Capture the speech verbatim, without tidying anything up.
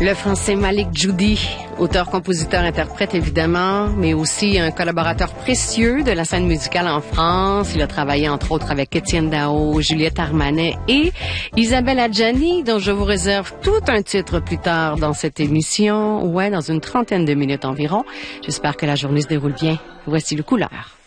Le français Malik Djoudi, auteur, compositeur, interprète évidemment, mais aussi un collaborateur précieux de la scène musicale en France. Il a travaillé entre autres avec Étienne Dao, Juliette Armanet et Isabelle Adjani, dont je vous réserve tout un titre plus tard dans cette émission, ouais, dans une trentaine de minutes environ. J'espère que la journée se déroule bien. Voici le couleur.